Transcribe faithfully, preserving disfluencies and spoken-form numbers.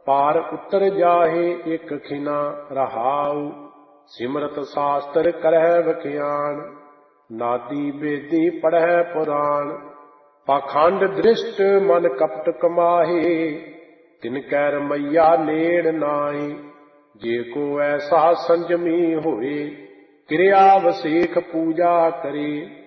पार उतर जाहे एक खिना रहाऊ। सिमरत शास्त्र करह बख्यान नादी बेदी पढ़ह पुराण। पाखंड दृष्ट मन कपट कमाहे तिनकै रमैया नेड़ नाहि। जे को ऐसा संजमी होए क्रिया वसेख पूजा करे।